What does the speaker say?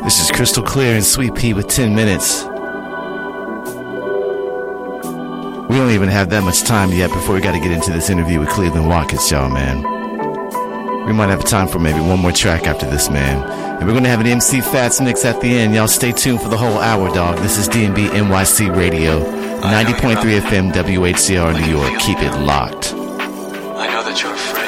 This is Crystal Clear and Sweet Pea with 10 minutes. We don't even have that much time yet before we got to get into this interview with Cleveland Watkins, y'all, man. We might have time for maybe one more track after this, man. And we're going to have an MC Fats mix at the end. Y'all stay tuned for the whole hour, dog. This is DNB NYC Radio, 90.3 FM WHCR New York. Keep it locked. I know that you're afraid.